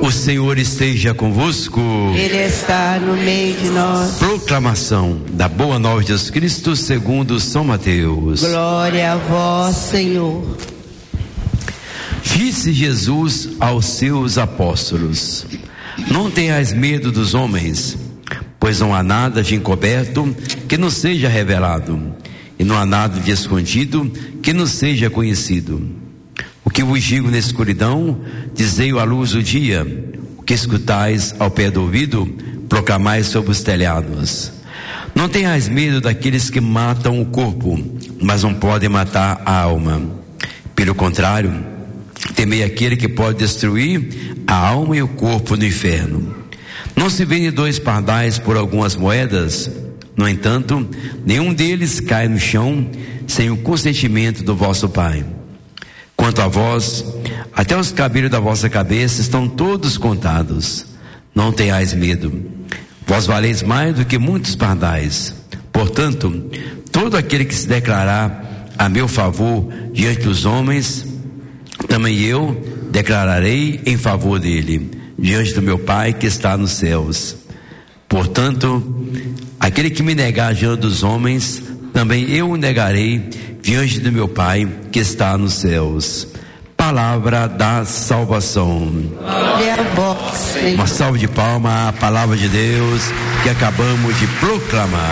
O Senhor esteja convosco. Ele está no meio de nós. Proclamação da Boa Nova de Jesus Cristo segundo São Mateus. Glória a vós, Senhor. Disse Jesus aos seus apóstolos: não tenhais medo dos homens, pois não há nada de encoberto que não seja revelado, e não há nada de escondido que não seja conhecido. O que vos digo na escuridão, dizei-o à luz do dia. O que escutais ao pé do ouvido, proclamai sobre os telhados. Não tenhais medo daqueles que matam o corpo, mas não podem matar a alma. Pelo contrário, temei aquele que pode destruir a alma e o corpo no inferno. Não se vende 2 pardais por algumas moedas? No entanto, nenhum deles cai no chão sem o consentimento do vosso Pai. Quanto a vós, até os cabelos da vossa cabeça estão todos contados. Não tenhais medo. Vós valeis mais do que muitos pardais. Portanto, todo aquele que se declarar a meu favor diante dos homens, também eu declararei em favor dele, diante do meu Pai que está nos céus. Portanto, aquele que me negar diante dos homens, também eu o negarei diante do meu Pai que está nos céus. Palavra da salvação. Glória a vós, Senhor. Uma salva de palmas à palavra de Deus que acabamos de proclamar.